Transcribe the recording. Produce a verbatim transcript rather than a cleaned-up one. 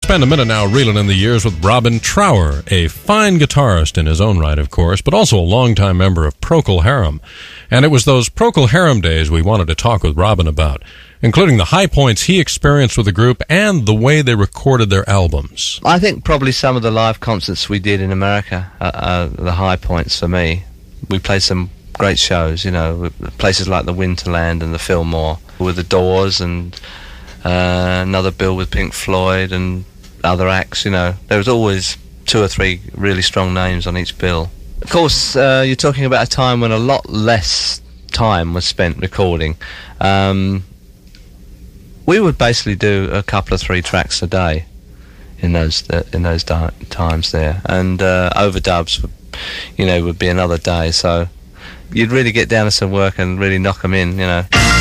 spend a minute now reeling in the years with Robin Trower, a fine guitarist in his own right, of course, but also a longtime member of Procol Harum. And it was those Procol Harum days we wanted to talk with Robin about, including the high points he experienced with the group and the way they recorded their albums. I think probably some of the live concerts we did in America are, are the high points for me. We played some great shows, you know, places like the Winterland and the Fillmore with the Doors and uh, another bill with Pink Floyd and other acts, you know. There was always two or three really strong names on each bill. Of course, uh, you're talking about a time when a lot less time was spent recording. Um, we would basically do a couple of three tracks a day in those uh, in those di- times there, and uh, overdubs, would, you know, would be another day. So you'd really get down to some work and really knock them in, you know.